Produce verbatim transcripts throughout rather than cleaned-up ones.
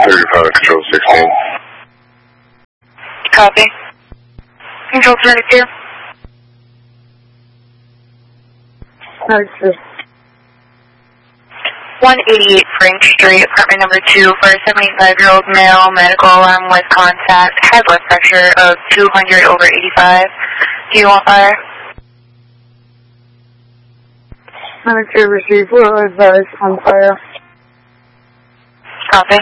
thirty-five, Control sixteen. Copy. Control thirty-two. thirty-two. one eighty-eight Frank Street, apartment number two, for a seventy-five-year-old male, medical alarm with contact, has blood pressure of two hundred over eighty-five. Do you want fire? thirty-two received, will advise on fire. Copy.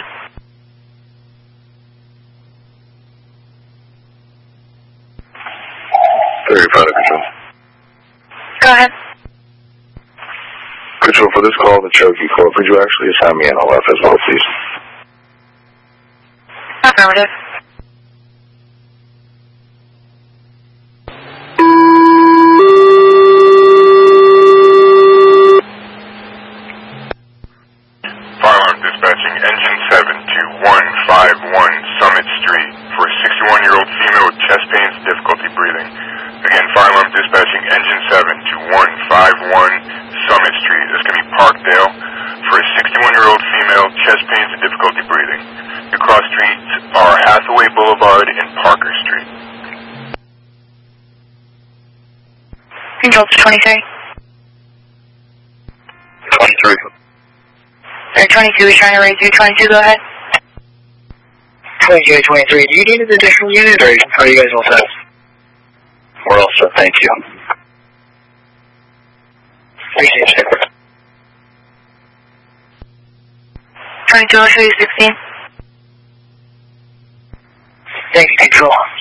thirty-five, Control. Go ahead. Control, for this call, the Cherokee Corp, would you actually assign me an O F as well, please? Affirmative. Fire alarm dispatching, engine seven to one five one Summit Street for a sixty-one-year-old female with chest pains, difficulty breathing. Again, fire alarm dispatching, engine seven to one five one Summit Street. That's going to be Parkdale for a sixty-one-year-old female, chest pains and difficulty breathing. The cross streets are Hathaway Boulevard and Parker Street. Control to twenty-three. twenty-three. Or twenty-two is trying to raise you. twenty-two, go ahead. twenty-two, twenty-three. Do you need an additional unit, or are you guys all set? We're all set, thank you. Appreciate it. twenty-two, I'll show you sixteen. Thank you, Control.